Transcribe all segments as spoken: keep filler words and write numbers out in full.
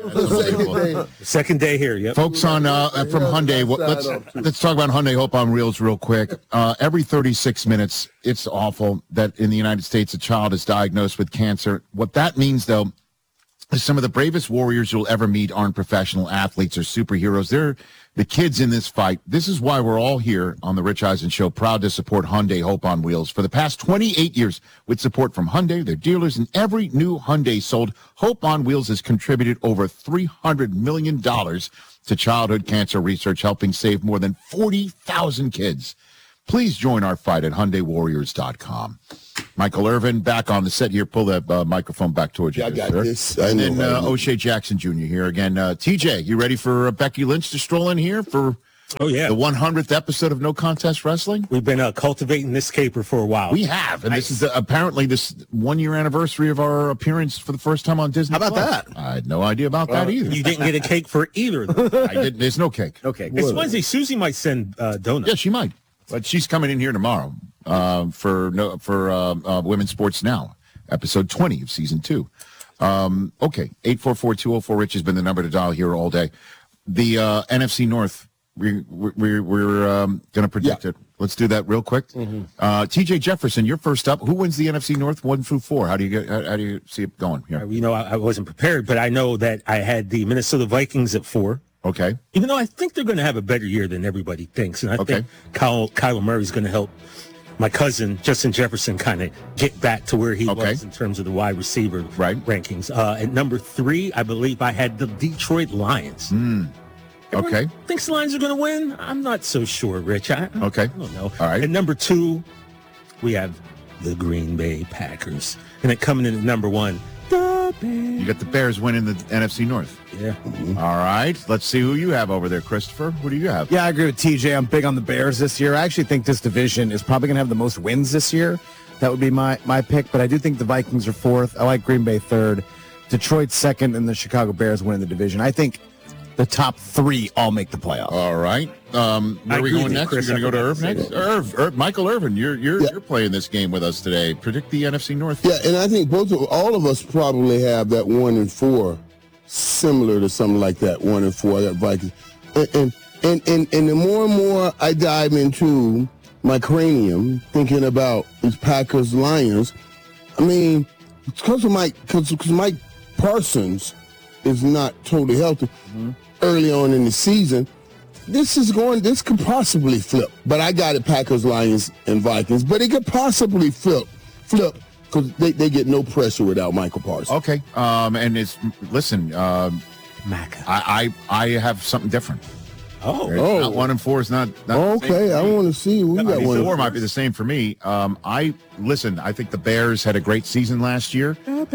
Second day. Second day here, yep. Folks on uh, from Hyundai, what, let's let's talk about Hyundai Hope on Wheels real quick. Uh, every thirty-six minutes, it's awful that in the United States a child is diagnosed with cancer. What that means, though, is some of the bravest warriors you'll ever meet aren't professional athletes or superheroes. They're the kids in this fight. This is why we're all here on the Rich Eisen Show, proud to support Hyundai Hope on Wheels. For the past twenty-eight years, with support from Hyundai, their dealers, and every new Hyundai sold, Hope on Wheels has contributed over three hundred million dollars to childhood cancer research, helping save more than forty thousand kids. Please join our fight at Hyundai Warriors dot com. Michael Irvin back on the set here. Pull that uh, microphone back towards you. I got sir. this. I and know then uh, O'Shea Jackson Junior here again. Uh, T J, you ready for uh, Becky Lynch to stroll in here for oh, yeah. the one hundredth episode of No Contest Wrestling? We've been uh, cultivating this caper for a while. We have, and nice. this is the, apparently this one-year anniversary of our appearance for the first time on Disney. How about Plus. that? I had no idea about Well, that either. You didn't get a cake for either of them. I didn't. There's no cake. Okay. It's Wednesday. Susie might send uh, donuts. Yeah, she might, but she's coming in here tomorrow uh, for no for uh, uh, Women's Sports Now, episode twenty of season two. Um, okay, eight four four, two oh four Rich has been the number to dial here all day. The uh, N F C North, we, we, we're, we're um, going to predict Yeah. it. Let's do that real quick. Mm-hmm. Uh, T J Jefferson, you're first up. Who wins the N F C North one through four? How do you get? How, how do you see it going here? Uh, You know, I, I wasn't prepared, but I know that I had the Minnesota Vikings at four. Okay. Even though I think they're going to have a better year than everybody thinks. And I Okay. think Kyle, Kyler Murray's going to help my cousin, Justin Jefferson, kind of get back to where he Okay. was in terms of the wide receiver Right. rankings. Uh, at number three, I believe I had the Detroit Lions. Hmm. Everyone Okay. thinks the Lions are going to win? I'm not so sure, Rich. I, I Okay. don't know. All right. At number two, we have the Green Bay Packers. And then coming in at number one, the Bears. You got the Bears winning the N F C North. Yeah. All right. Let's see who you have over there, Christopher. What do you have? Yeah, I agree with T J. I'm big on the Bears this year. I actually think this division is probably going to have the most wins this year. That would be my, my pick, but I do think the Vikings are fourth. I like Green Bay third, Detroit second, and the Chicago Bears winning the division. I think the top three all make the playoffs. All right. Um, where I are we agree going with you, next? Chris. You're going to go to I Irv forgot to next? say that. Irv, Irv, Michael Irvin, you're you're Yeah. you're playing this game with us today. Predict the N F C North. Yeah, and I think both of all of us probably have that one and four, similar to something like that. One and four, that Vikings. And and and and, and the more and more I dive into my cranium, thinking about these Packers Lions, I mean, because of Mike, because Mike Parsons is not totally healthy mm-hmm. early on in the season. This is going. This could possibly flip, but I got it. Packers, Lions, and Vikings. But it could possibly flip, flip because they, they get no pressure without Michael Parsons. Okay. Um, and it's listen. Um, Maca. I, I I have something different. Oh. It's Oh. not one and four is not. not the same Okay, for I me. want to see. We I got mean, one. four might be the same for me. Um, I listen. I think the Bears had a great season last year,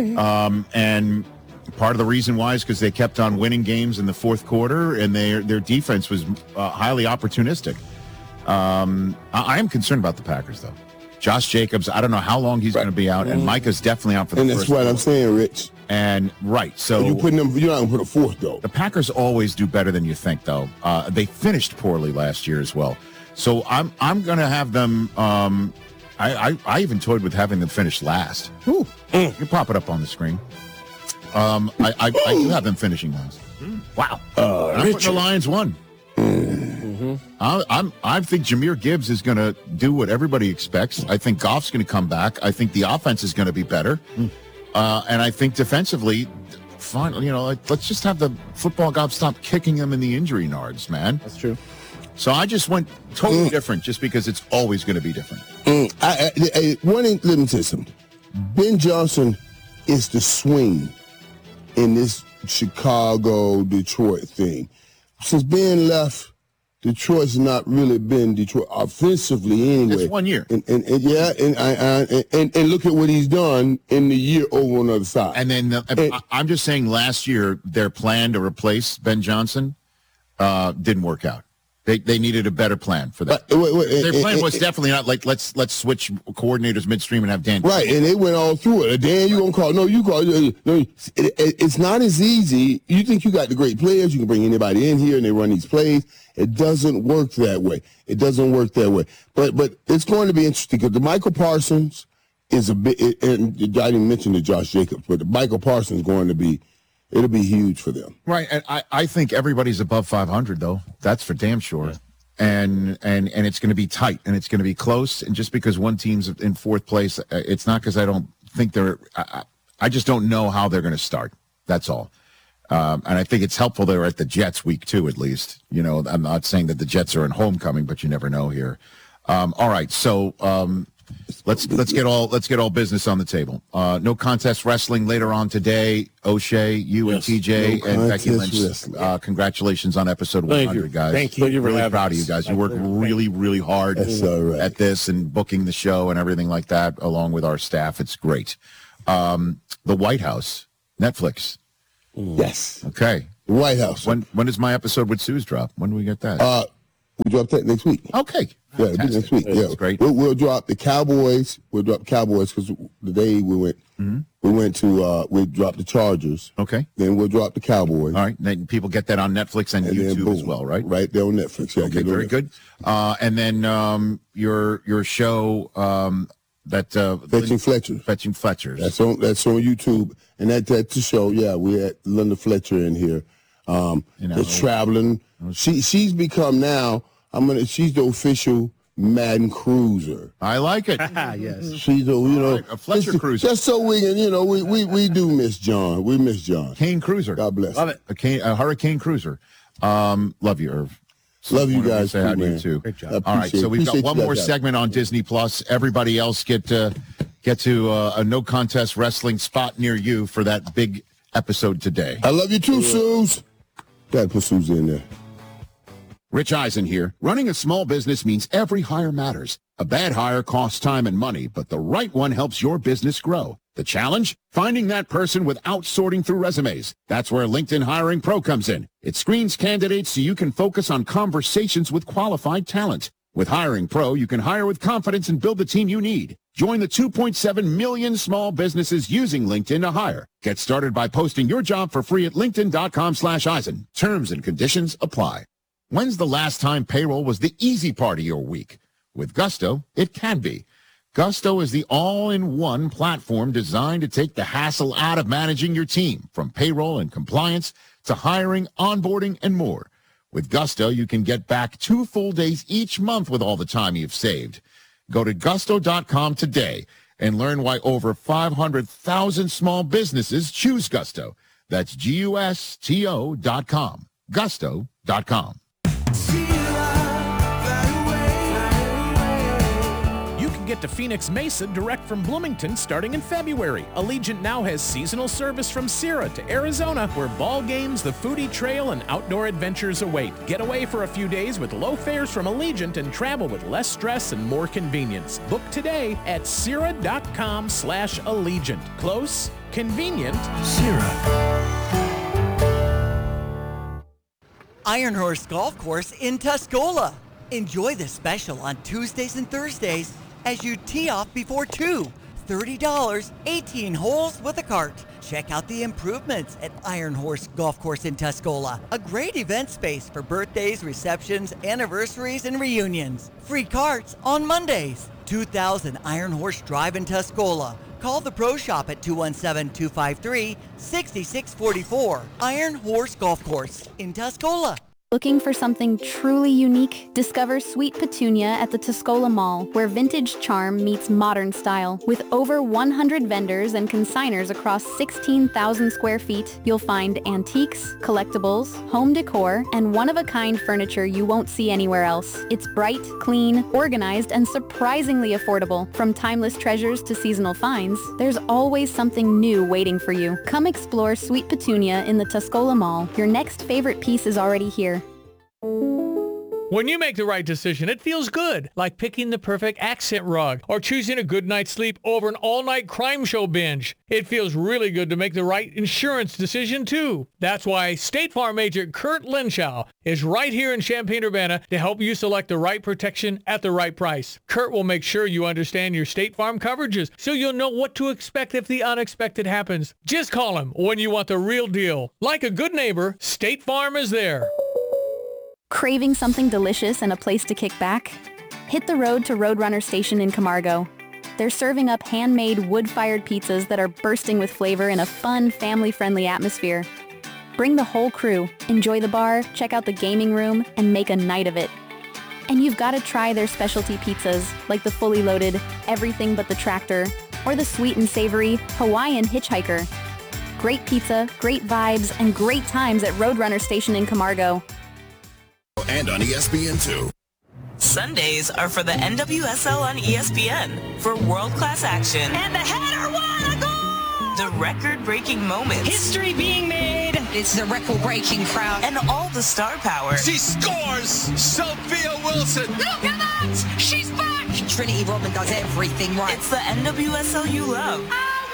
um, and part of the reason why is because they kept on winning games in the fourth quarter, and their their defense was uh, highly opportunistic. Um, I, I am concerned about the Packers, though. Josh Jacobs, I don't know how long he's Right. going to be out, and Micah's definitely out for the And that's first. what I'm quarter. saying, Rich. And right, so you putting them. You're not gonna put a fourth though. the Packers always do better than you think, though. Uh, they finished poorly last year as well. So I'm I'm going to have them. Um, I, I I even toyed with having them finish last. Ooh. You can pop it up on the screen. Um, I I, I do have them finishing last. Wow. Uh, I'm putting the Richard. Lions one. I, I'm I think Jahmyr Gibbs is going to do what everybody expects. I think Goff's going to come back. I think the offense is going to be better, uh, and I think defensively, fine. You know, like, let's just have the football gods stop kicking them in the injury nards, man. That's true. So I just went totally different, just because it's always going to be different. Mm, I, I, I, one, let me tell you something. Ben Johnson is the swing in this Chicago Detroit thing. Since Ben left, Detroit's not really been Detroit offensively anyway. It's one year. And, and, and yeah, and, I, I, and and look at what he's done in the year over on the other side. And then the, And- I, I'm just saying, last year their plan to replace Ben Johnson uh, didn't work out. They they needed a better plan for that. But, wait, wait, Their and- plan and- was definitely not like let's let's switch coordinators midstream and have Dan. Right, and they went all through it. Dan, you gonna call? No, you call. No, it, it, it's not as easy. You think you got the great players? You can bring anybody in here and they run these plays. It doesn't work that way. It doesn't work that way. But but it's going to be interesting because the Michael Parsons is a bit. And I didn't mention the Josh Jacobs, but the Michael Parsons is going to be it'll be huge for them. Right, and I, I think everybody's above five hundred though. That's for damn sure. Yeah. And and and it's going to be tight, and it's going to be close. And just because one team's in fourth place, it's not because I don't think they're. I, I just don't know how they're going to start. That's all. Um, and I think it's helpful they're at the Jets week two at least. You know, I'm not saying that the Jets are in homecoming, but you never know here. Um, all right, so um, let's let's get all let's get all business on the table. Uh, no contest wrestling later on today. O'Shea, you yes, and T J no and Becky Lynch. Uh, congratulations on episode one hundred, Thank guys. Thank you. Really Thank proud you. of you guys. You worked really, really hard right. at this and booking the show and everything like that, along with our staff. It's great. Um, the White House, Netflix. Yes. Okay. The White House. When when does my episode with Sue's drop? When do we get that? Uh, we drop that next week. Okay. Yeah, it'll be next week. That's yeah, great. We'll, we'll drop the Cowboys. We'll drop the Cowboys because the day we went, mm-hmm. we went to uh, we dropped the Chargers. Okay. Then we'll drop the Cowboys. All right. Then people get that on Netflix and, and YouTube boom, as well, right? Right there on Netflix. Yeah. Okay. Very good. Uh, and then um, your your show um, that uh, Fetching Fletcher. Fetching Fletchers. That's on that's on YouTube, and that that's the show. Yeah, we had Linda Fletcher in here. Um, you know, it's traveling. She she's become now. I'm gonna. She's the official Madden Cruiser. I like it. Yes. She's a you know right, a Fletcher just, Cruiser. Just so we can you know we we, we do miss John. We miss John. Kane Cruiser. God bless. Love it. A, Kane, a Hurricane Cruiser. Um, love you, Irv. So love you guys. Say hi to you too. Great job. All right. So we've got one more guys. segment on Disney Plus. Everybody else get to get to uh, a no contest wrestling spot near you for that big episode today. I love you too, yeah. Suze. Gotta put Suze in there. Rich Eisen here. Running a small business means every hire matters. A bad hire costs time and money, but the right one helps your business grow. The challenge? Finding that person without sorting through resumes. That's where LinkedIn Hiring Pro comes in. It screens candidates so you can focus on conversations with qualified talent. With Hiring Pro, you can hire with confidence and build the team you need. Join the two point seven million small businesses using LinkedIn to hire. Get started by posting your job for free at linkedin.com slash Eisen. Terms and conditions apply. When's the last time payroll was the easy part of your week? With Gusto, it can be. Gusto is the all-in-one platform designed to take the hassle out of managing your team, from payroll and compliance to hiring, onboarding, and more. With Gusto, you can get back two full days each month with all the time you've saved. Go to gusto dot com today and learn why over five hundred thousand small businesses choose Gusto. That's G U S T O dot com. gusto dot com. Get to Phoenix Mesa direct from Bloomington starting in February. Allegiant now has seasonal service from Sierra to Arizona, where ball games, the foodie trail, and outdoor adventures await. Get away for a few days with low fares from Allegiant and travel with less stress and more convenience. Book today at sierra.com slash Allegiant. Close, convenient, Sierra. Iron Horse Golf Course in Tuscola. Enjoy the special on Tuesdays and Thursdays as you tee off before two. thirty dollars, eighteen holes with a cart. Check out the improvements at Iron Horse Golf Course in Tuscola. A great event space for birthdays, receptions, anniversaries, and reunions. Free carts on Mondays. two thousand Iron Horse Drive in Tuscola. Call the Pro Shop at two one seven, two five three, six six four four. Iron Horse Golf Course in Tuscola. Looking for something truly unique? Discover Sweet Petunia at the Tuscola Mall, where vintage charm meets modern style. With over one hundred vendors and consigners across sixteen thousand square feet, you'll find antiques, collectibles, home decor, and one-of-a-kind furniture you won't see anywhere else. It's bright, clean, organized, and surprisingly affordable. From timeless treasures to seasonal finds, there's always something new waiting for you. Come explore Sweet Petunia in the Tuscola Mall. Your next favorite piece is already here. When you make the right decision, it feels good, like picking the perfect accent rug or choosing a good night's sleep over an all-night crime show binge. It feels really good to make the right insurance decision, too. That's why State Farm agent Kurt Lenschow is right here in Champaign-Urbana to help you select the right protection at the right price. Kurt will make sure you understand your State Farm coverages so you'll know what to expect if the unexpected happens. Just call him when you want the real deal. Like a good neighbor, State Farm is there. Craving something delicious and a place to kick back? Hit the road to Roadrunner Station in Camargo. They're serving up handmade wood-fired pizzas that are bursting with flavor in a fun, family-friendly atmosphere. Bring the whole crew, enjoy the bar, check out the gaming room, and make a night of it. And you've got to try their specialty pizzas, like the fully loaded Everything But the Tractor, or the sweet and savory Hawaiian Hitchhiker. Great pizza, great vibes, and great times at Roadrunner Station in Camargo. And on E S P N two. Sundays are for the N W S L on E S P N for world-class action. And the header, what a goal! The record-breaking moments. History being made. It's the record-breaking crowd. And all the star power. She scores! Sophia Wilson! Look at that! She's back! Trinity Rodman does everything right. It's the N W S L you love.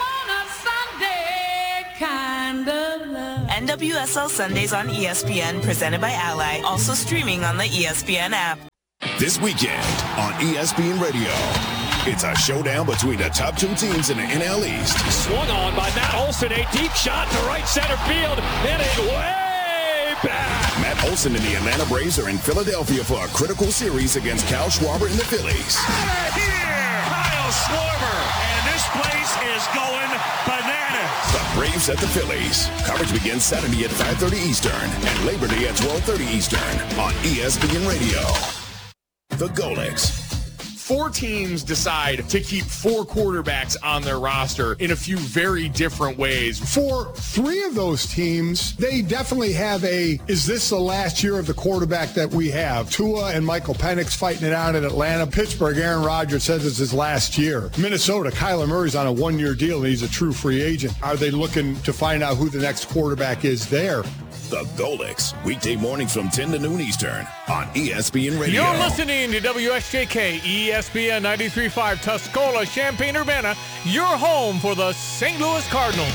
I want a Sunday kind of love. N W S L Sundays on E S P N, presented by Ally. Also streaming on the E S P N app. This weekend on E S P N Radio, it's a showdown between the top two teams in the N L East. Swung on by Matt Olson, a deep shot to right center field, and it way back. Matt Olson and the Atlanta Braves are in Philadelphia for a critical series against Kyle Schwarber and the Phillies. Right here, Kyle Schwarber, and this place is going bananas. The Braves at the Phillies. Coverage begins Saturday at five thirty Eastern and Labor Day at twelve thirty Eastern on E S P N Radio. The Golics. Four teams decide to keep four quarterbacks on their roster in a few very different ways. For three of those teams, they definitely have a, is this the last year of the quarterback that we have? Tua and Michael Penix fighting it out in Atlanta. Pittsburgh, Aaron Rodgers says it's his last year. Minnesota, Kyler Murray's on a one-year deal and he's a true free agent. Are they looking to find out who the next quarterback is there? The Golics, weekday mornings from ten to noon Eastern on E S P N Radio. You're listening to W S J K, E S P N ninety-three point five, Tuscola, Champaign-Urbana, your home for the Saint Louis Cardinals.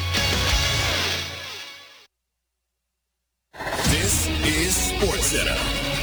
This is SportsCenter.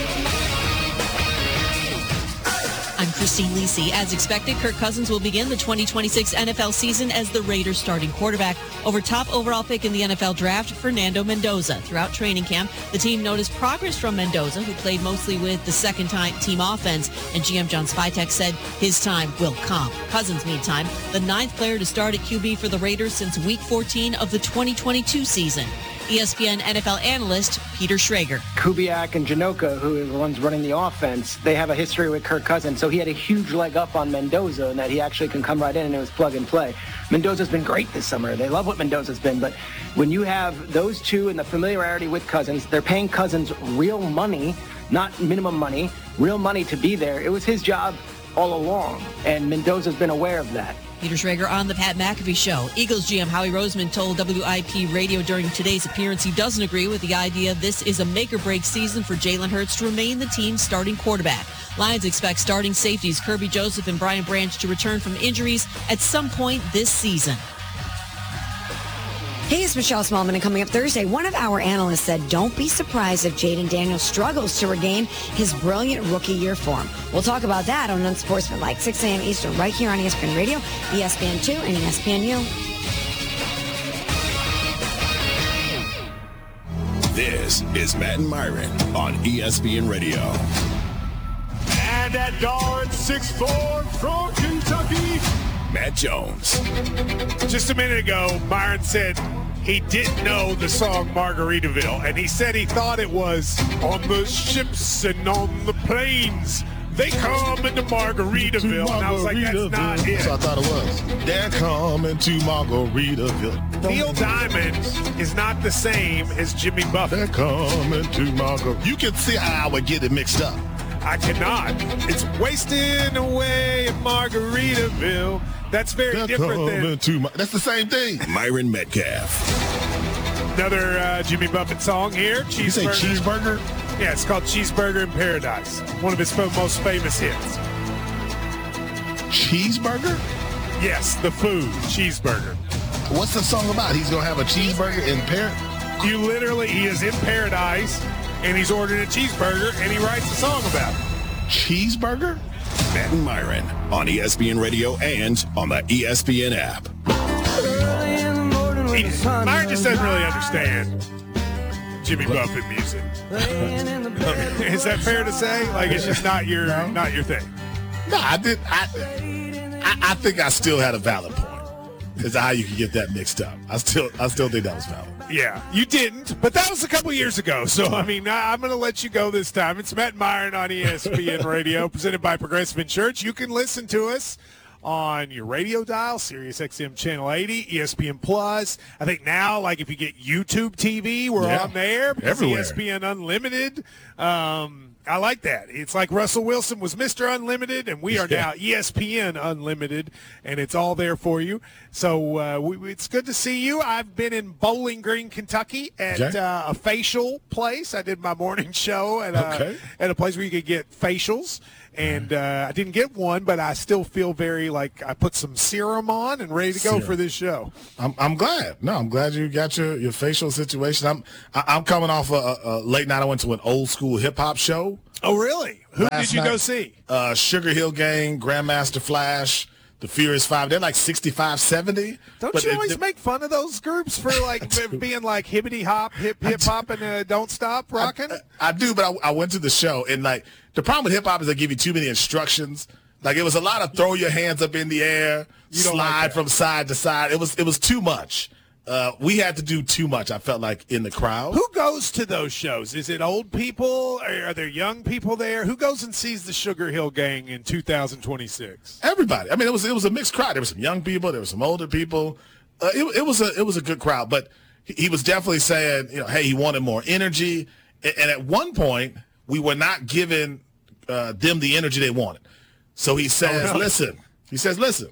I'm Christine Lisi. As expected, Kirk Cousins will begin the twenty twenty-six N F L season as the Raiders' starting quarterback over top overall pick in the N F L draft, Fernando Mendoza. Throughout training camp, the team noticed progress from Mendoza, who played mostly with the second-time team offense, and G M John Spytek said his time will come. Cousins, meantime, the ninth player to start at Q B for the Raiders since Week fourteen of the twenty twenty-two season. E S P N N F L analyst Peter Schrager. Kubiak and Janoka, who are the ones running the offense, they have a history with Kirk Cousins, so he had a huge leg up on Mendoza, and that he actually can come right in and it was plug and play. Mendoza's been great this summer. They love what Mendoza's been, but when you have those two and the familiarity with Cousins, they're paying Cousins real money, not minimum money, real money to be there. It was his job all along, and Mendoza's been aware of that. Peter Schrager on the Pat McAfee Show. Eagles G M Howie Roseman told W I P Radio during today's appearance he doesn't agree with the idea this is a make-or-break season for Jalen Hurts to remain the team's starting quarterback. Lions expect starting safeties Kirby Joseph and Brian Branch to return from injuries at some point this season. Hey, it's Michelle Smallman, and coming up Thursday, one of our analysts said, don't be surprised if Jaden Daniels struggles to regain his brilliant rookie year form. We'll talk about that on Unsportsmanlike, six a.m. Eastern, right here on E S P N Radio, E S P N two, and E S P N U. This is Matt and Myron on E S P N Radio. And at guard, six foot four from Kentucky, Matt Jones. Just a minute ago, Myron said he didn't know the song Margaritaville, and he said he thought it was on the ships and on the planes. They come into Margaritaville, and I was like, that's not it. So I thought it was. They're coming to Margaritaville. Neil Diamond is not the same as Jimmy Buffett. They're coming to Margaritaville. You can see how I would get it mixed up. I cannot. It's wasting away at Margaritaville. That's very They're different than... To my, that's the same thing. Myron Metcalf. Another uh, Jimmy Buffett song here. Cheeseburger. You say cheeseburger? Yeah, it's called Cheeseburger in Paradise. One of his most famous hits. Cheeseburger? Yes, the food. Cheeseburger. What's the song about? He's going to have a cheeseburger in Paradise? You literally, he is in paradise, and he's ordering a cheeseburger, and he writes a song about it. Cheeseburger? Matt and Myron on E S P N Radio and on the E S P N app. He, Myron just doesn't really understand Jimmy Buffett music. Is that fair to say? Like, it's just not your no. not your thing. No, I did. I, I, I think I still had a valid point. Is how you can get that mixed up. I still I still think that was valid. Yeah, you didn't, but that was a couple years ago. So, I mean, I, I'm going to let you go this time. It's Matt and Myron on E S P N Radio, presented by Progressive Insurance. You can listen to us on your radio dial, Sirius X M Channel eighty, E S P N Plus. I think now, like, if you get YouTube T V, we're yeah, on there. Everywhere. E S P N Unlimited. Um, I like that. It's like Russell Wilson was Mister Unlimited, and we are now E S P N Unlimited, and it's all there for you. So uh, we, it's good to see you. I've been in Bowling Green, Kentucky at Okay. uh, a facial place. I did my morning show at a, Okay. at a place where you could get facials. And uh, I didn't get one, but I still feel very like I put some serum on and ready to go Serum. for this show. I'm I'm glad. No, I'm glad you got your, your facial situation. I'm I, I'm coming off a, a, a late night. I went to an old school hip hop show. Oh, really? Who last did you go night. see? Uh, Sugar Hill Gang, Grandmaster Flash, The Furious Five. They're like sixty-five, seventy. Don't but you it- always it- make fun of those groups for like b- being like hibbity hop, hip hip hop, and uh, don't stop rocking? I do, but I, I went to the show, and like the problem with hip hop is they give you too many instructions. Like it was a lot of throw your hands up in the air, You don't like slide that. from side to side. It was it was too much. Uh, we had to do too much. I felt like in the crowd. Who goes to those shows? Is it old people? Or are there young people there? Who goes and sees the Sugar Hill Gang in two thousand twenty-six? Everybody. I mean, it was it was a mixed crowd. There were some young people. There were some older people. Uh, it, it was a it was a good crowd. But he, he was definitely saying, you know, hey, he wanted more energy. And, and at one point, we were not giving uh, them the energy they wanted. So he says, Oh, no. listen. He says, listen.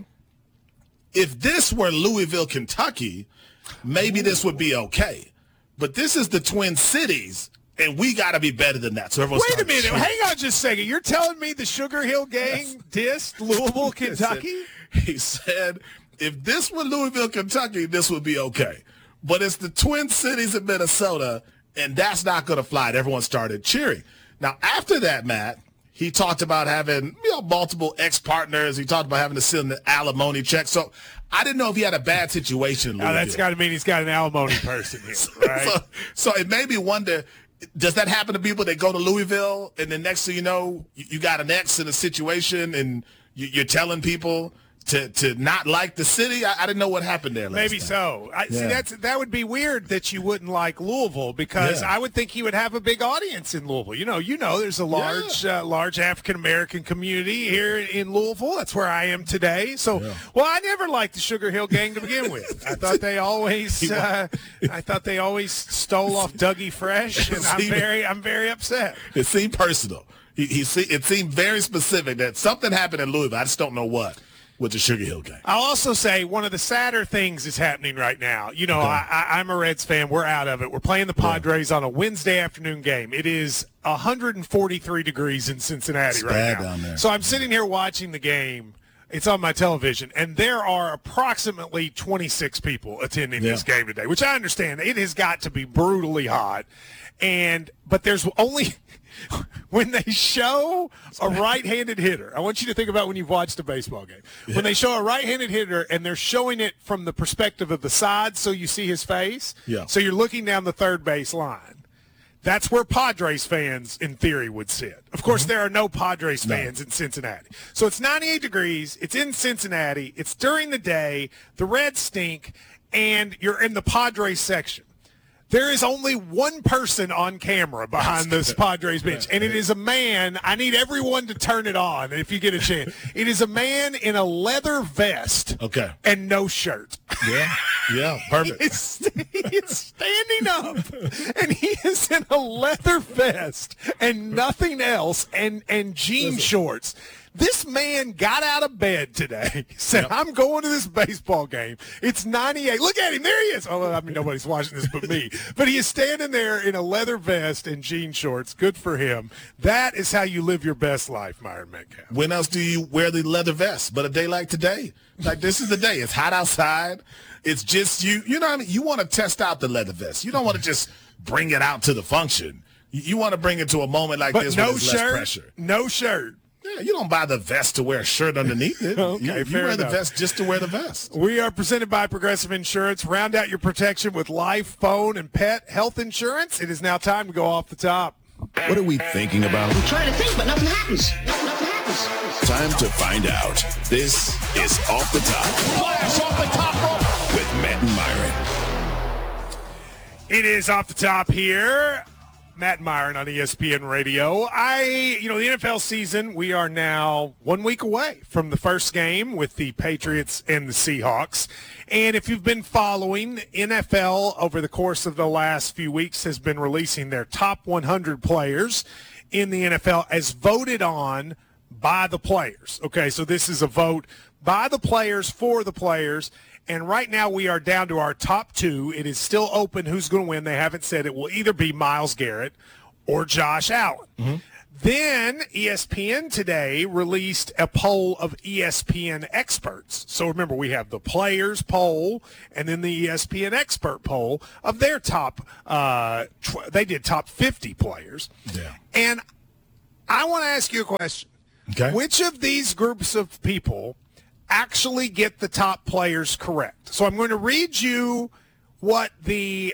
If this were Louisville, Kentucky, maybe this would be okay. But this is the Twin Cities, and we got to be better than that. So everyone Wait a started minute. cheering. Hang on just a second. You're telling me the Sugar Hill Gang dissed Louisville, Kentucky? He said, if this were Louisville, Kentucky, this would be okay. But it's the Twin Cities of Minnesota, and that's not going to fly. And everyone started cheering. Now, after that, Matt, he talked about having you know multiple ex-partners. He talked about having to send the alimony check. So I didn't know if he had a bad situation in Now, Louisville. that's got to mean he's got an alimony person here, right? so, so it made me wonder, does that happen to people that go to Louisville and then next thing you know, you, you got an ex in a situation and you, you're telling people to, to not like the city? I, I didn't know what happened there last Maybe night. so. I, See, Yeah. that's that would be weird that you wouldn't like Louisville because Yeah. I would think he would have a big audience in Louisville. You know, you know, there's a large, uh, large African American community here in Louisville. That's where I am today. So, well, I never liked the Sugar Hill Gang to begin with. I thought they always, uh, I thought they always stole off Dougie Fresh, and I'm See, very, I'm very upset. It seemed personal. He, he se- It seemed very specific that something happened in Louisville. I just don't know what with the Sugar Hill Gang. I'll also say one of the sadder things is happening right now. You know, I, I, I'm a Reds fan. We're out of it. We're playing the Padres on a Wednesday afternoon game. It is one hundred forty-three degrees in Cincinnati It's right bad now. down there. So I'm sitting here watching the game. It's on my television, and there are approximately twenty-six people attending Yeah. this game today, which I understand. It has got to be brutally hot. And but there's only when they show a right-handed hitter. I want you to think about when you've watched a baseball game. When they show a right-handed hitter and they're showing it from the perspective of the side so you see his face. Yeah. So you're looking down the third base line. That's where Padres fans, in theory, would sit. Of course, there are no Padres fans in Cincinnati. So it's ninety-eight degrees. It's in Cincinnati. It's during the day. The Reds stink, and you're in the Padres section. There is only one person on camera behind this Padres bench, and it is a man. I need everyone to turn it on if you get a chance. It is a man in a leather vest Okay. and no shirt. Yeah. Yeah. Perfect. He is, he is standing up, and he is in a leather vest and nothing else, and, and jean shorts. This man got out of bed today, said, Yep. I'm going to this baseball game. It's ninety-eight. Look at him. There he is. Oh, I mean, nobody's watching this but me. But he is standing there in a leather vest and jean shorts. Good for him. That is how you live your best life, Myron Metcalf. When else do you wear the leather vest but a day like today? Like this is the day. It's hot outside. It's just you. You know what I mean? You want to test out the leather vest. You don't want to just bring it out to the function. You, you want to bring it to a moment like But this no where there's less shirt. pressure. No shirt. Yeah, you don't buy the vest to wear a shirt underneath it. Okay, you, you fair wear the enough. vest just to wear the vest. We are presented by Progressive Insurance. Round out your protection with life, phone, and pet health insurance. It is now time to go off the top. What are we thinking about? I'm trying to think, but nothing happens. Nothing happens. Time to find out. This is Off the Top Flash off the top rope. with Matt and Myron. It is Off the Top here. Matt Myron on E S P N Radio. I, you know, the N F L season, we are now one week away from the first game with the Patriots and the Seahawks. And if you've been following, N F L over the course of the last few weeks has been releasing their top one hundred players in the N F L as voted on by the players. Okay, so this is a vote by the players for the players. And right now we are down to our top two. It is still open who's going to win. They haven't said it will either be Myles Garrett or Josh Allen. Mm-hmm. Then E S P N today released a poll of E S P N experts. So remember, we have the players poll and then the E S P N expert poll of their top, uh, tw- they did top fifty players. Yeah. And I want to ask you a question. Okay. Which of these groups of people actually get the top players correct? So I'm going to read you what the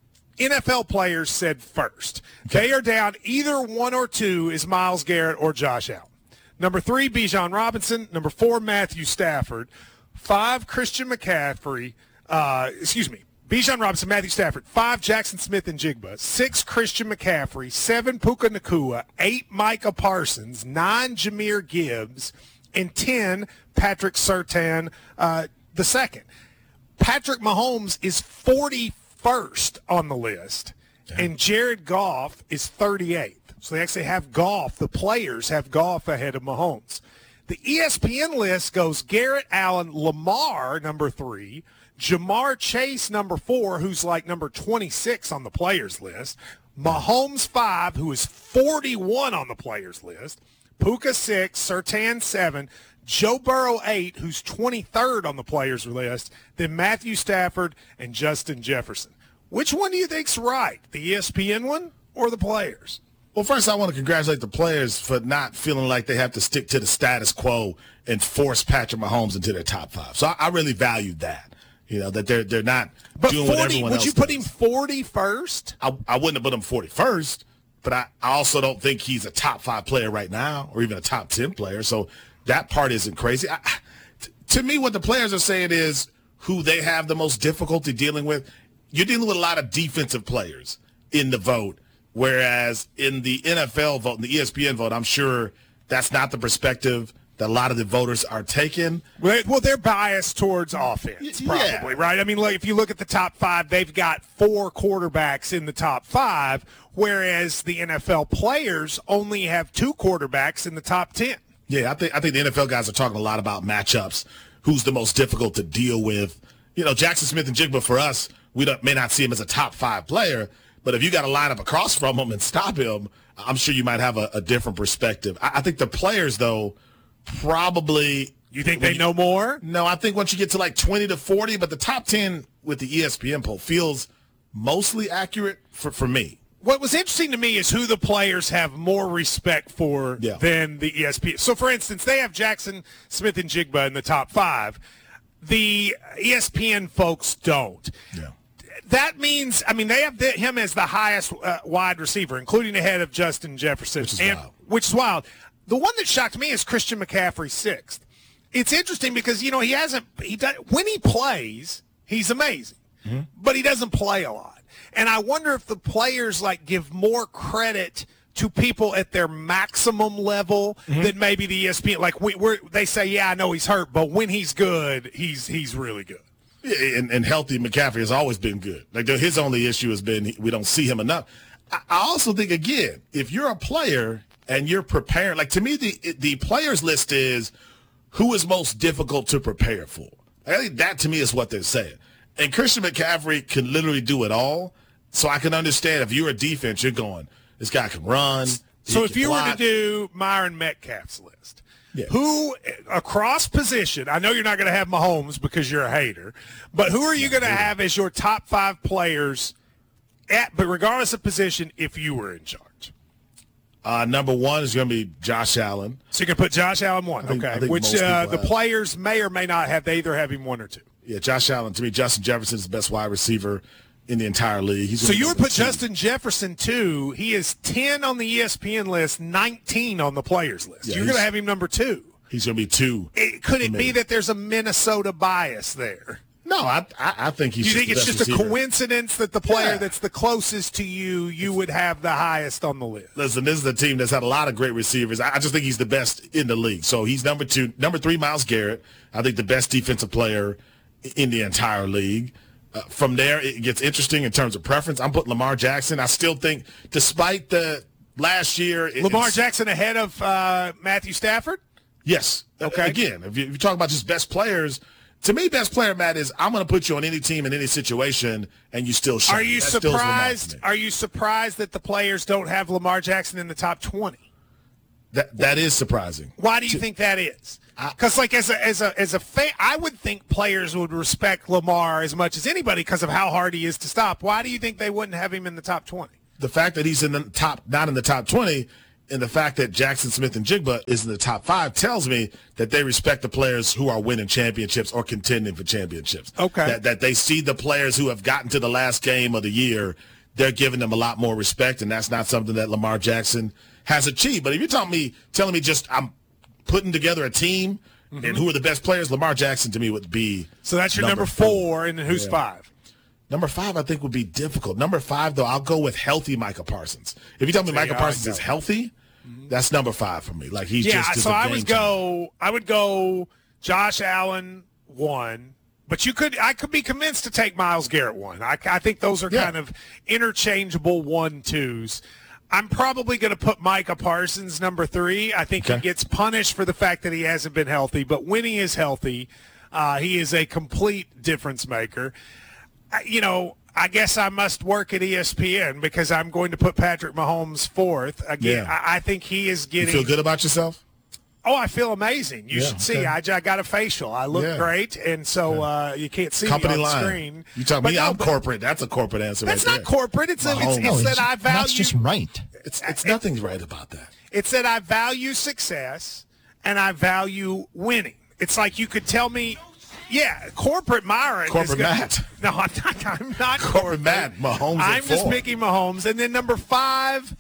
N F L players said first. Okay. They are down either one or two is Myles Garrett or Josh Allen. Number three, Bijan Robinson. Number four, Matthew Stafford. Five, Christian McCaffrey. Uh, excuse me. Bijan Robinson, Matthew Stafford. Five, Jackson Smith and Jigba. Six, Christian McCaffrey. Seven, Puka Nacua. Eight, Micah Parsons. Nine, Jahmyr Gibbs. And ten, Patrick Surtain uh, the second. Patrick Mahomes is forty-first on the list, Damn. and Jared Goff is thirty-eighth. So they actually have Goff. The players have Goff ahead of Mahomes. The E S P N list goes Garrett, Allen, Lamar, number three, Jamar Chase, number four, who's like number twenty-six on the players list, Mahomes, five, who is forty-one on the players list, Puka, six, Surtain, seven, Joe Burrow, eight, who's twenty-third on the players list, then Matthew Stafford and Justin Jefferson. Which one do you think's right, the E S P N one or the players? Well, first I want to congratulate the players for not feeling like they have to stick to the status quo and force Patrick Mahomes into their top five. So I, I really valued that, you know, that they're they're not but doing forty, what everyone would else you put does. him forty-first? I, I wouldn't have put him forty-first. But I, I also don't think he's a top five player right now or even a top ten player. So that part isn't crazy. I, t- to me, what the players are saying is who they have the most difficulty dealing with. You're dealing with a lot of defensive players in the vote, whereas in the N F L vote, in the E S P N vote, I'm sure that's not the perspective that a lot of the voters are taking. Well, they're biased towards offense, probably, yeah. right? I mean, like if you look at the top five, they've got four quarterbacks in the top five, whereas the N F L players only have two quarterbacks in the top ten. Yeah, I think I think the N F L guys are talking a lot about matchups, who's the most difficult to deal with. You know, Jackson Smith and Jigba, for us, we don't, may not see him as a top five player, but if you got to line up across from him and stop him, I'm sure you might have a, a different perspective. I, I think the players, though, probably. You think they you, know more? No, I think once you get to like twenty to forty, but the top ten with the E S P N poll feels mostly accurate for, for me. What was interesting to me is who the players have more respect for yeah. than the E S P N. So, for instance, they have Jackson Smith and Jigba in the top five. The E S P N folks don't. Yeah. That means, I mean, they have the, him as the highest uh, wide receiver, including ahead of Justin Jefferson. Which is and, wild. Which is wild. The one that shocked me is Christian McCaffrey, sixth. It's interesting because, you know, he hasn't he does, – when he plays, he's amazing. Mm-hmm. But he doesn't play a lot. And I wonder if the players, like, give more credit to people at their maximum level mm-hmm. than maybe the E S P N. Like, we, we're, they say, yeah, I know he's hurt, but when he's good, he's he's really good. Yeah, and, and healthy McCaffrey has always been good. Like, his only issue has been we don't see him enough. I, I also think, again, if you're a player and you're preparing, like, to me, the the players list is who is most difficult to prepare for. I think that, to me, is what they're saying. And Christian McCaffrey can literally do it all. So I can understand if you're a defense, you're going, this guy can run. So if you block. were to do Myron Metcalf's list, yeah. who across position, I know you're not going to have Mahomes because you're a hater, but who are you going to have as your top five players, at, but regardless of position, if you were in charge? Uh, number one is going to be Josh Allen. So you can put Josh Allen one, think, okay, which uh, the players may or may not have. They either have him one or two. Yeah, Josh Allen. To me, Justin Jefferson is the best wide receiver in the entire league. He's so you would put two. Justin Jefferson two. He is ten on the E S P N list, nineteen on the players list. Yeah, You're going to have him number two. He's going to be two. It, could it be that there's a Minnesota bias there? No, I I, I think he's. Do you think the it's best just receiver. a coincidence that the player Yeah. that's the closest to you, you would have the highest on the list? Listen, this is a team that's had a lot of great receivers. I I just think he's the best in the league. So he's number two. Number three, Myles Garrett. I think the best defensive player in the entire league. Uh, from there, it gets interesting in terms of preference. I'm putting Lamar Jackson. I still think, despite the last year. It, Lamar Jackson ahead of uh, Matthew Stafford? Yes. Okay. Again, if you, if you talk about just best players, to me, best player, Matt, is I'm going to put you on any team in any situation, and you still shine. Are you That still is Lamar surprised? to me. Are you surprised that the players don't have Lamar Jackson in the top twenty? That that is surprising. Why do you think that is? Because, like, as a as a as a fan, I would think players would respect Lamar as much as anybody because of how hard he is to stop. Why do you think they wouldn't have him in the top twenty? The fact that he's in the top, not in the top twenty, and the fact that Jackson Smith and Jigba is in the top five tells me that they respect the players who are winning championships or contending for championships. Okay. That, that they see the players who have gotten to the last game of the year, they're giving them a lot more respect, and that's not something that Lamar Jackson has achieved. But if you're telling me, telling me just I'm putting together a team Mm-hmm. and who are the best players, Lamar Jackson to me would be. So that's your number, four, and then who's Yeah. five? Number five, I think, would be difficult. Number five, though, I'll go with healthy Micah Parsons. If you tell me See, Micah I Parsons know. is healthy, that's number five for me. Like he's yeah, just, just so a I game would changer. go. I would go. Josh Allen one, but you could. I could be convinced to take Myles Garrett one. I, I think those are Yeah. kind of interchangeable one twos. I'm probably going to put Micah Parsons number three. I think Okay. he gets punished for the fact that he hasn't been healthy, but when he is healthy, uh, he is a complete difference maker. I- You know. I guess I must work at E S P N because I'm going to put Patrick Mahomes fourth. Again, Yeah. I, I think he is You getting. feel good about yourself? Oh, I feel amazing. You Yeah, should see. okay. I, I got a facial. I look Yeah. great, and so uh, you can't see Company me on line. the screen. You talk But me? no, I'm but corporate. That's a corporate answer. That's right not there. corporate. It's, a, it's, Mahomes. it's that I value. That's just right. It's it's nothing's right about that. It's that I value success and I value winning. It's like you could tell me, yeah, corporate Myron. Corporate is gonna, Matt. No, I'm not. I'm not Corporate Matt. Mahomes. at I'm just four. Mickey Mahomes. And then number five,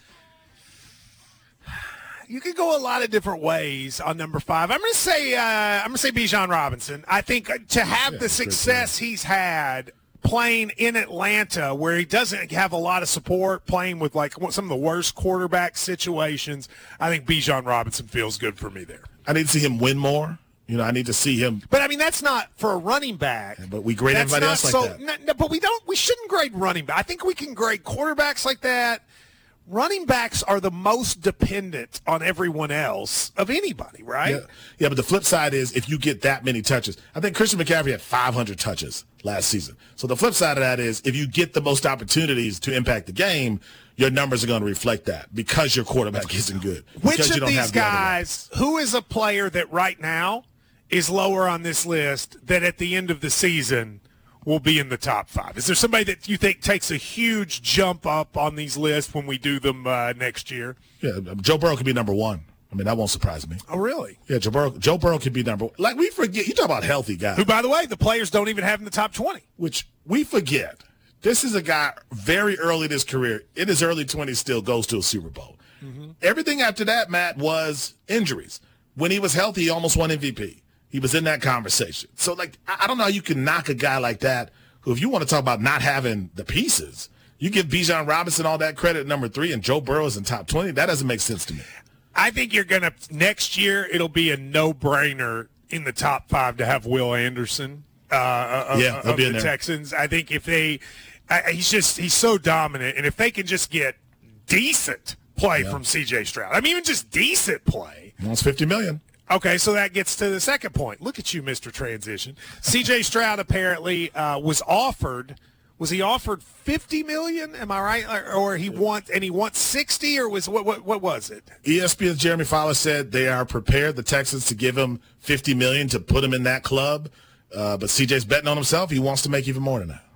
you could go a lot of different ways on number five. I'm going to say uh, I'm going to say Bijan Robinson. I think uh, to have Yeah, the great success he's had playing in Atlanta, where he doesn't have a lot of support, playing with like some of the worst quarterback situations, I think Bijan Robinson feels good for me there. I need to see him win more. You know, I need to see him. But I mean, that's not for a running back. But we grade That's everybody not else like so, that. No, no, but we don't. We shouldn't grade running back. I think we can grade quarterbacks like that. Running backs are the most dependent on everyone else of anybody, right? Yeah. yeah, but the flip side is if you get that many touches. I think Christian McCaffrey had five hundred touches last season. So the flip side of that is if you get the most opportunities to impact the game, your numbers are going to reflect that because your quarterback isn't good. Which because you of don't these have the other guys, who is a player that right now is lower on this list that at the end of the season will be in the top five? Is there somebody that you think takes a huge jump up on these lists when we do them uh, next year? Yeah, Joe Burrow could be number one. I mean, that won't surprise me. Oh, really? Yeah, Joe Burrow, Joe Burrow could be number one. Like, we forget. You talk about healthy guys. Who, by the way, the players don't even have in the top twenty. Which we forget. This is a guy very early in his career, in his early twenties, still goes to a Super Bowl. Mm-hmm. Everything after that, Matt, was injuries. When he was healthy, he almost won M V P. He was in that conversation. So, like, I I don't know how you can knock a guy like that who, if you want to talk about not having the pieces, you give Bijan Robinson all that credit at number three and Joe Burrow is in top twenty. That doesn't make sense to me. I think you're going to – next year it'll be a no-brainer in the top five to have Will Anderson uh, of, Yeah, he'll of be the in there. Texans. I think if they – he's just – he's so dominant. And if they can just get decent play Yeah. from C J Stroud, I mean, even just decent play. Almost fifty million dollars. Okay, so that gets to the second point. Look at you, Mister Transition. C J Stroud apparently uh, was offered – was he offered fifty million dollars? Am I right? Or, or he wants and he wants sixty, or was what, what what was it? E S P N's Jeremy Fowler said they are prepared, the Texans, to give him fifty million dollars to put him in that club. Uh, but C J's betting on himself. He wants to make even more than that.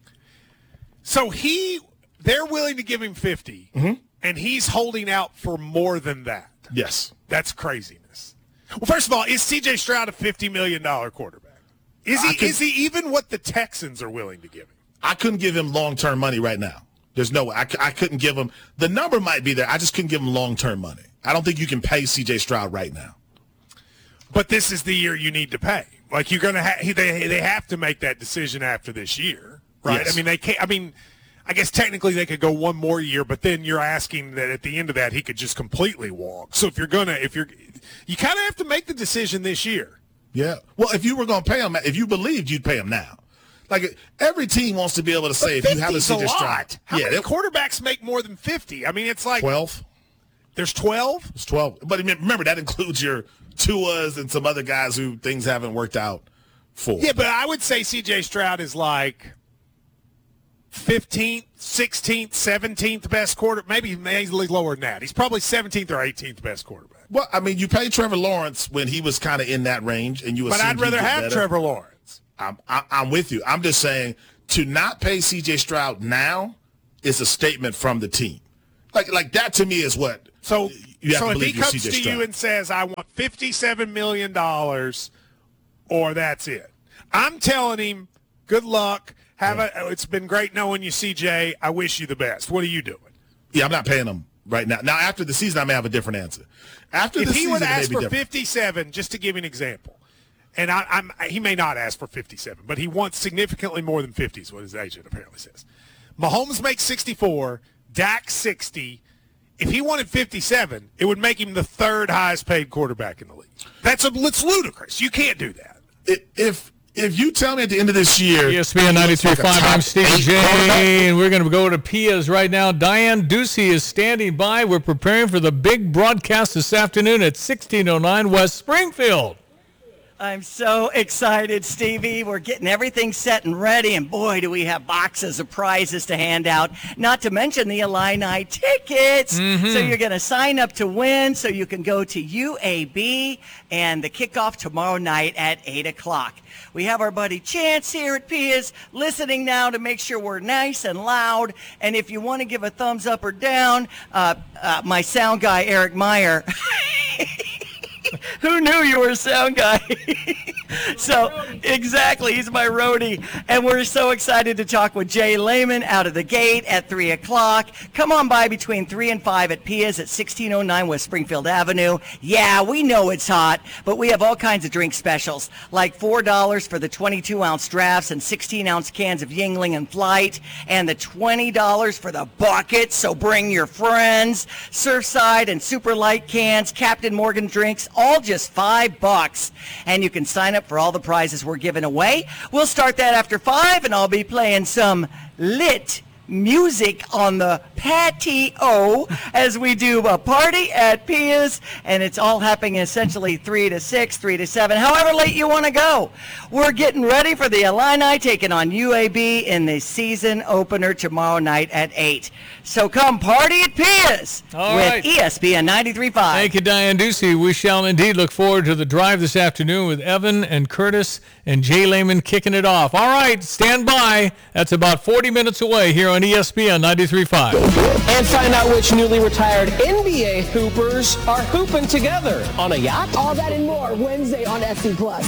So he they're willing to give him fifty, Mm-hmm. and he's holding out for more than that. Yes. That's craziness. Well, first of all, is C J Stroud a fifty million dollars quarterback? Is he I could- is he even what the Texans are willing to give him? I couldn't give him long-term money right now. There's no way. I, c- I couldn't give him – the number might be there. I just couldn't give him long-term money. I don't think you can pay C J Stroud right now. But this is the year you need to pay. Like you're going to have they they have to make that decision after this year, right? Yes. I mean they can't. I mean, I guess technically they could go one more year, but then you're asking that at the end of that he could just completely walk. So if you're gonna, if you're, you kind of have to make the decision this year. Yeah. Well, if you were going to pay him, if you believed, you'd pay him now. Like every team wants to be able to say if you have a C J Stroud. How yeah, many quarterbacks make more than fifty? I mean, it's like twelve. There's twelve. It's twelve. But remember, that includes your Tuas and some other guys who things haven't worked out for. Yeah, but I would say C J Stroud is like fifteenth, sixteenth, seventeenth best quarter. Maybe maybe lower than that. He's probably seventeenth or eighteenth best quarterback. Well, I mean, you paid Trevor Lawrence when he was kind of in that range, and you. But I'd rather have better. Trevor Lawrence. I'm, I'm with you. I'm just saying to not pay C J Stroud now is a statement from the team. Like, like that to me is what. So, you have so to if he comes C J to Stroud. you and says, "I want fifty-seven million dollars," or that's it, I'm telling him, "Good luck. Have yeah. a. It's been great knowing you, C J. I wish you the best." What are you doing? Yeah, I'm not paying him right now. Now, after the season, I may have a different answer. After if the he season, would ask for different. fifty-seven, just to give you an example. And I, I'm, he may not ask for fifty-seven, but he wants significantly more than fifty is what his agent apparently says. Mahomes makes sixty-four, Dak sixty. If he wanted fifty-seven, it would make him the third highest paid quarterback in the league. That's a, it's ludicrous. You can't do that. If if you tell me at the end of this year. E S P N ninety-three point five, I'm Steve J. And we're going to go to Pia's right now. Diane Ducey is standing by. We're preparing for the big broadcast this afternoon at sixteen oh nine West Springfield. I'm so excited, Stevie. We're getting everything set and ready, and boy, do we have boxes of prizes to hand out, not to mention the Illini tickets. Mm-hmm. So you're going to sign up to win so you can go to U A B and the kickoff tomorrow night at eight o'clock. We have our buddy Chance here at Pia's listening now to make sure we're nice and loud, and if you want to give a thumbs up or down, uh, uh, my sound guy, Eric Meyer, who knew you were a sound guy? So, exactly, he's my roadie. And we're so excited to talk with Jay Lehman out of the gate at three o'clock. Come on by between three and five at Pia's at sixteen oh nine West Springfield Avenue. Yeah, we know it's hot, but we have all kinds of drink specials, like four dollars for the twenty-two ounce drafts and sixteen ounce cans of Yuengling and Flight, and the twenty dollars for the buckets, so bring your friends. Surfside and Super Light cans, Captain Morgan drinks, all just five bucks. And you can sign up for all the prizes we're giving away. We'll start that after five, and I'll be playing some lit music on the patio as we do a party at Pia's, and it's all happening essentially three to six, three to seven, however late you want to go. We're getting ready for the Illini taking on U A B in the season opener tomorrow night at eight. So come party at Pia's all with right. E S P N ninety-three point five. Thank you, Diane Ducey. We shall indeed look forward to the drive this afternoon with Evan and Curtis and Jay Lehman kicking it off. All right, stand by. That's about forty minutes away here on E S P N ninety-three point five. And find out which newly retired N B A hoopers are hooping together on a yacht. All that and more Wednesday on S C Plus.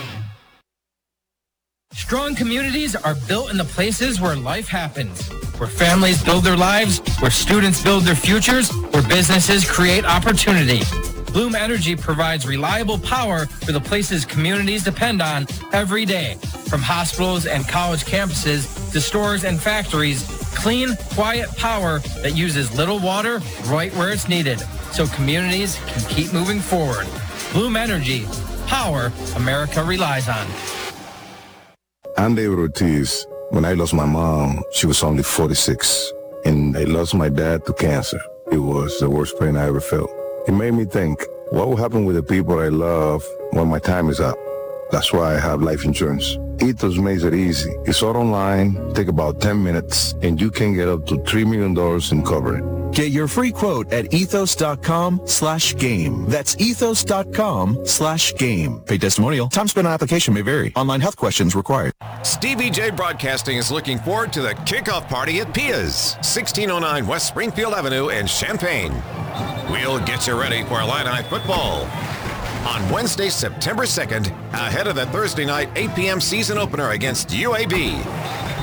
Strong communities are built in the places where life happens, where families build their lives, where students build their futures, where businesses create opportunity. Bloom Energy provides reliable power for the places communities depend on every day. From hospitals and college campuses to stores and factories, clean, quiet power that uses little water right where it's needed, so communities can keep moving forward. Bloom Energy, power America relies on. I'm David Ortiz. When I lost my mom, she was only forty-six, and I lost my dad to cancer. It was the worst pain I ever felt. It made me think, what will happen with the people I love when my time is up? That's why I have life insurance. Ethos makes it easy. It's all online, take about ten minutes, and you can get up to three million dollars in coverage. Get your free quote at ethos.com slash game. That's ethos.com slash game. Pay testimonial. Time spent on application may vary. Online health questions required. Stevie J Broadcasting is looking forward to the kickoff party at Pia's, sixteen oh nine West Springfield Avenue in Champaign. We'll get you ready for Illini football on Wednesday, September second, ahead of the Thursday night eight p.m. season opener against U A B.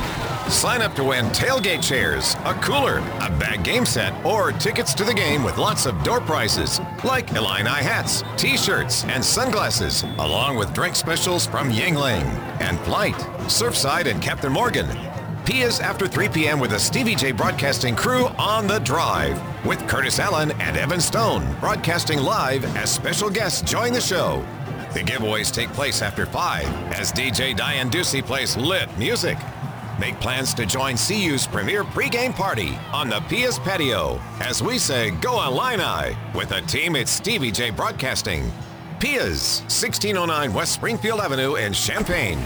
Sign up to win tailgate chairs, a cooler, a bag game set, or tickets to the game with lots of door prizes, like Illini hats, t-shirts, and sunglasses, along with drink specials from Yingling and Flight, Surfside, and Captain Morgan. Pia's after three p.m. with the Stevie J Broadcasting crew on The Drive, with Curtis Allen and Evan Stone broadcasting live as special guests join the show. The giveaways take place after five as D J Diane Ducey plays lit music. Make plans to join C U's premier pregame party on the Pia's patio as we say go Illini with the team at Stevie J Broadcasting. Pia's, sixteen oh nine West Springfield Avenue in Champaign.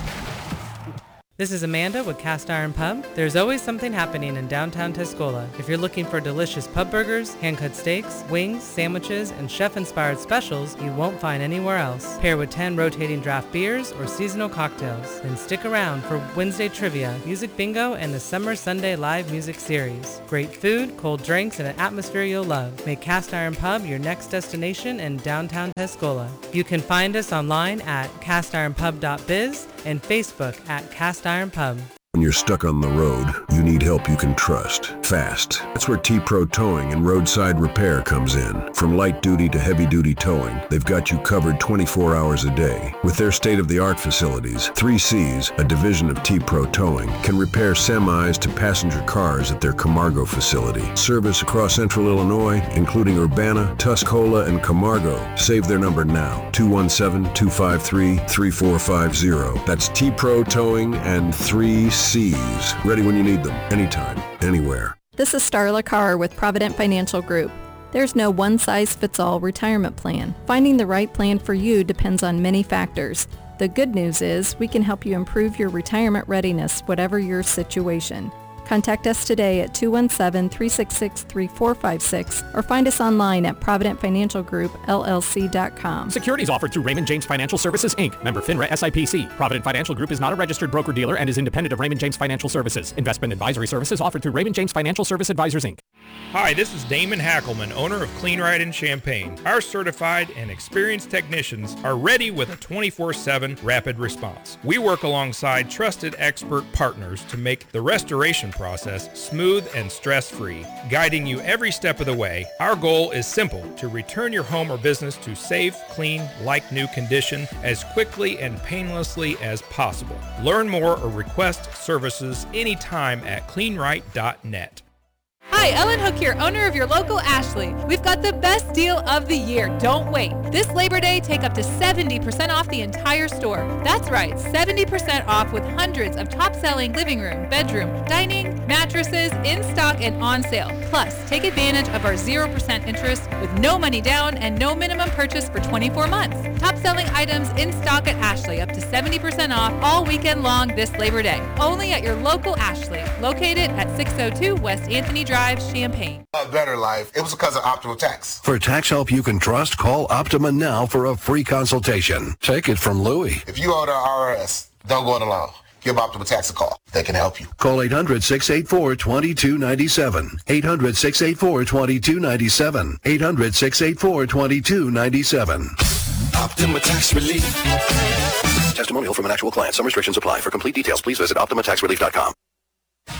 This is Amanda with Cast Iron Pub. There's always something happening in downtown Tuscola. If you're looking for delicious pub burgers, hand-cut steaks, wings, sandwiches, and chef-inspired specials you won't find anywhere else. Pair with ten rotating draft beers or seasonal cocktails. Then stick around for Wednesday trivia, music bingo, and the Summer Sunday live music series. Great food, cold drinks, and an atmosphere you'll love. Make Cast Iron Pub your next destination in downtown Tuscola. You can find us online at cast iron pub dot biz and Facebook at Cast Iron Pub. When you're stuck on the road, you need help you can trust. Fast. That's where T-Pro Towing and Roadside Repair comes in. From light duty to heavy duty towing, they've got you covered twenty-four hours a day. With their state-of-the-art facilities, three C's, a division of T-Pro Towing, can repair semis to passenger cars at their Camargo facility. Service across central Illinois, including Urbana, Tuscola, and Camargo. Save their number now, two one seven, two five three, three four five zero. That's T-Pro Towing and three C's. C's. Ready when you need them, anytime, anywhere. This is Starla Carr with Provident Financial Group. There's no one-size-fits-all retirement plan. Finding the right plan for you depends on many factors. The good news is we can help you improve your retirement readiness, whatever your situation. Contact us today at two one seven, three six six, three four five six or find us online at provident financial group L L C dot com. Securities offered through Raymond James Financial Services, Incorporated. Member FINRA S I P C. Provident Financial Group is not a registered broker-dealer and is independent of Raymond James Financial Services. Investment advisory services offered through Raymond James Financial Service Advisors, Incorporated. Hi, this is Damon Hackelman, owner of Clean Right in Champaign. Our certified and experienced technicians are ready with a twenty-four seven rapid response. We work alongside trusted expert partners to make the restoration process smooth and stress-free, guiding you every step of the way. Our goal is simple: to return your home or business to safe, clean, like-new condition as quickly and painlessly as possible. Learn more or request services anytime at clean right dot net. Hi, Ellen Hook here, owner of your local Ashley. We've got the best deal of the year. Don't wait. This Labor Day, take up to seventy percent off the entire store. That's right, seventy percent off with hundreds of top-selling living room, bedroom, dining, mattresses in stock and on sale. Plus, take advantage of our zero percent interest with no money down and no minimum purchase for twenty-four months. Top-selling items in stock at Ashley, up to seventy percent off all weekend long this Labor Day. Only at your local Ashley, located at six oh two West Anthony Drive, Champaign. A better life. It was because of Optima Tax. For tax help you can trust, call Optima now for a free consultation. Take it from Louie. If you owe the I R S, don't go it alone. Give Optima Tax a call. They can help you. Call eight hundred, six eight four, two two nine seven. eight hundred, six eight four, two two nine seven. eight hundred, six eight four, two two nine seven. Optima Tax Relief. Testimonial from an actual client. Some restrictions apply. For complete details, please visit optima tax relief dot com.